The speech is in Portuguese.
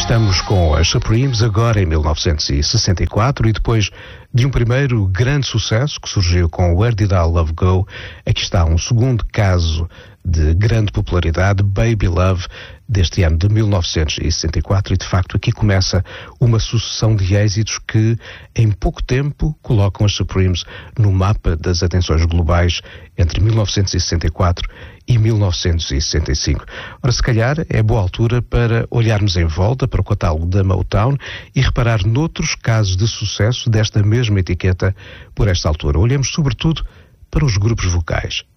Estamos com as Supremes agora em 1964 e depois de um primeiro grande sucesso que surgiu com Where Did Our Love Go, aqui está um segundo caso de grande popularidade, Baby Love, deste ano de 1964, e de facto aqui começa uma sucessão de êxitos que em pouco tempo colocam as Supremes no mapa das atenções globais entre 1964 e 1965. Ora, se calhar é boa altura para olharmos em volta para o catálogo da Motown e reparar noutros casos de sucesso desta mesma etiqueta por esta altura. Olhemos sobretudo para os grupos vocais.